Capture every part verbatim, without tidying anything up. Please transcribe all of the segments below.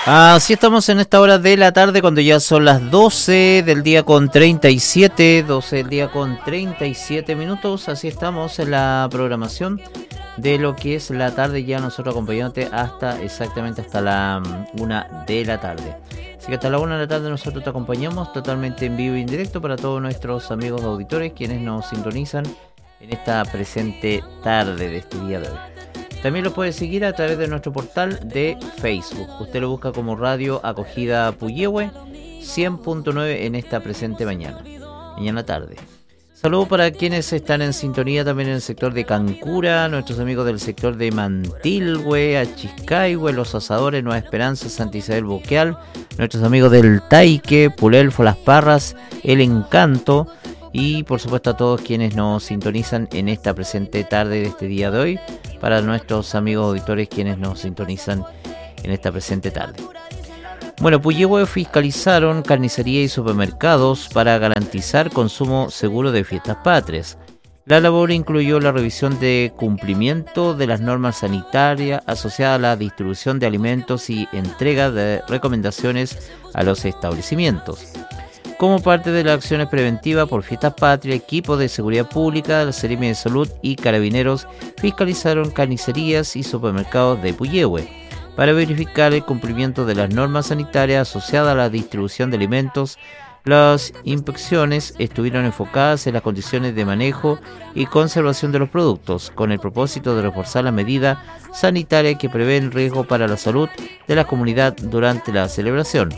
Así estamos en esta hora de la tarde, cuando ya son las doce del día con treinta y siete, doce del día con treinta y siete minutos. Así estamos en la programación de lo que es la tarde, ya nosotros acompañándote hasta exactamente hasta la una de la tarde. Así que hasta la una de la tarde nosotros te acompañamos totalmente en vivo e indirecto para todos nuestros amigos auditores quienes nos sintonizan en esta presente tarde de este día de hoy. También lo puede seguir a través de nuestro portal de Facebook. Usted lo busca como Radio Acogida Puyehue cien punto nueve en esta presente mañana, mañana tarde. Saludos para quienes están en sintonía también en el sector de Cancura, nuestros amigos del sector de Mantilhue, Achiscaihue, Los Asadores, Nueva Esperanza, Santa Isabel Boqueal, nuestros amigos del Taique, Pulelfo, Las Parras, El Encanto y por supuesto a todos quienes nos sintonizan en esta presente tarde de este día de hoy, para nuestros amigos auditores quienes nos sintonizan en esta presente tarde. Bueno, Puyehue fiscalizaron carnicería y supermercados para garantizar consumo seguro de fiestas patrias. La labor incluyó la revisión de cumplimiento de las normas sanitarias asociadas a la distribución de alimentos y entrega de recomendaciones a los establecimientos. Como parte de las acciones preventivas por fiestas patrias, equipos de seguridad pública, la Seremi de Salud y Carabineros fiscalizaron carnicerías y supermercados de Puyehue para verificar el cumplimiento de las normas sanitarias asociadas a la distribución de alimentos. Las inspecciones estuvieron enfocadas en las condiciones de manejo y conservación de los productos, con el propósito de reforzar las medidas sanitarias que prevén riesgo para la salud de la comunidad durante la celebración.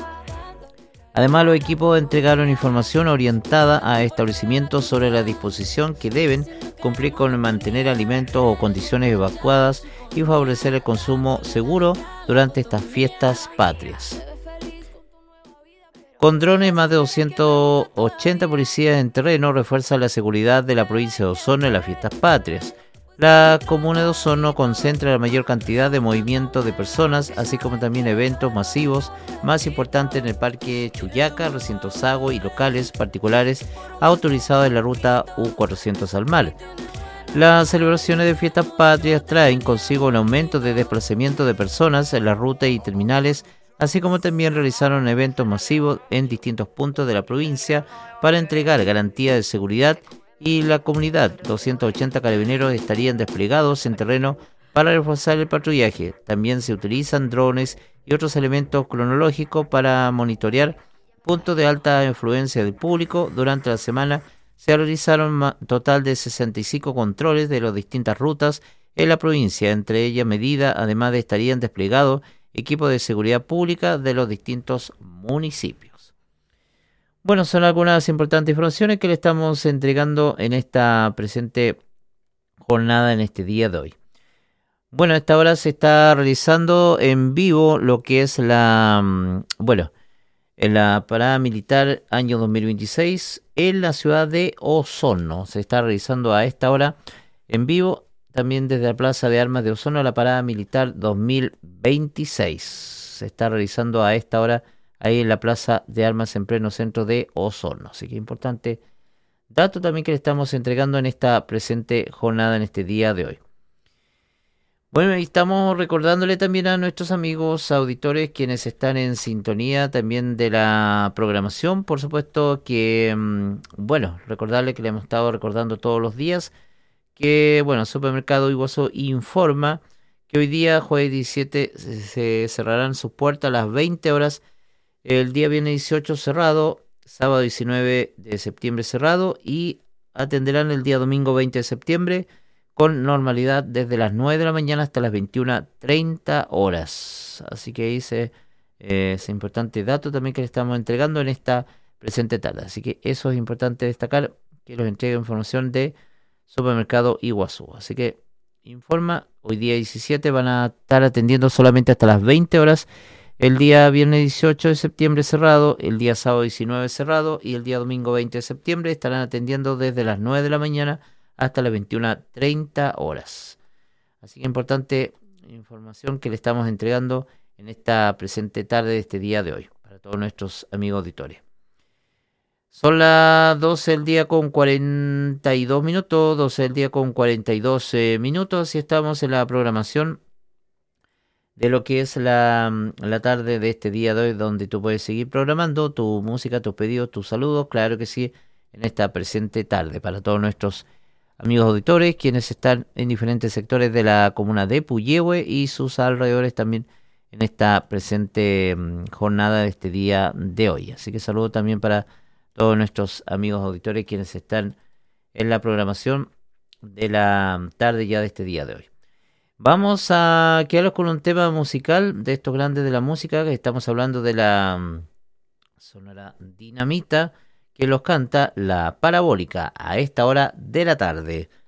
Además, los equipos entregaron información orientada a establecimientos sobre la disposición que deben cumplir con mantener alimentos o condiciones evacuadas y favorecer el consumo seguro durante estas fiestas patrias. Con drones, más de doscientos ochenta policías en terreno refuerzan la seguridad de la provincia de Osorno en las fiestas patrias. La comuna de Osorno concentra la mayor cantidad de movimiento de personas, así como también eventos masivos, más importantes en el Parque Chuyaca, recinto Sago y locales particulares autorizados en la ruta U cuatrocientos al mar. Las celebraciones de fiestas patrias traen consigo un aumento de desplazamiento de personas en la ruta y terminales, así como también realizaron eventos masivos en distintos puntos de la provincia para entregar garantías de seguridad. Y la comunidad, doscientos ochenta carabineros estarían desplegados en terreno para reforzar el patrullaje. También se utilizan drones y otros elementos cronológicos para monitorear puntos de alta influencia del público. Durante la semana se realizaron un total de sesenta y cinco controles de las distintas rutas en la provincia. Entre ellas medidas, además de estarían desplegados equipos de seguridad pública de los distintos municipios. Bueno, son algunas importantes informaciones que le estamos entregando en esta presente jornada, en este día de hoy. Bueno, a esta hora se está realizando en vivo lo que es la, bueno, en la parada militar año dos mil veintiséis en la ciudad de Osorno. Se está realizando a esta hora en vivo, también desde la Plaza de Armas de Osorno, la parada militar dos mil veintiséis. Se está realizando a esta hora ahí en la Plaza de Armas en pleno centro de Osorno. Así que importante dato también que le estamos entregando en esta presente jornada, en este día de hoy. Bueno, y estamos recordándole también a nuestros amigos auditores quienes están en sintonía también de la programación, por supuesto que, bueno, recordarle que le hemos estado recordando todos los días que, bueno, Supermercado Iguazú informa que hoy día, jueves diecisiete, se cerrarán sus puertas a las veinte horas. El día viernes dieciocho cerrado, sábado diecinueve de septiembre cerrado y atenderán el día domingo veinte de septiembre con normalidad desde las nueve de la mañana hasta las veintiuna treinta horas. Así que ahí se, eh, ese importante dato también que le estamos entregando en esta presente tarde. Así que eso es importante destacar, que los entregue información de Supermercado Iguazú. Así que informa, hoy día diecisiete van a estar atendiendo solamente hasta las veinte horas. El día viernes dieciocho de septiembre cerrado, el día sábado diecinueve cerrado y el día domingo veinte de septiembre estarán atendiendo desde las nueve de la mañana hasta las veintiuna treinta horas. Así que importante información que le estamos entregando en esta presente tarde de este día de hoy para todos nuestros amigos auditores. Son las doce del día con cuarenta y dos minutos, doce del día con cuarenta y dos minutos y estamos en la programación de lo que es la, la tarde de este día de hoy, donde tú puedes seguir programando tu música, tus pedidos, tus saludos, claro que sí, en esta presente tarde, para todos nuestros amigos auditores, quienes están en diferentes sectores de la comuna de Puyehue y sus alrededores también en esta presente um, jornada de este día de hoy. Así que saludo también para todos nuestros amigos auditores, quienes están en la programación de la tarde ya de este día de hoy. Vamos a quedarnos con un tema musical de estos grandes de la música, que estamos hablando de la um, Sonora Dinamita, que los canta La Parabólica a esta hora de la tarde.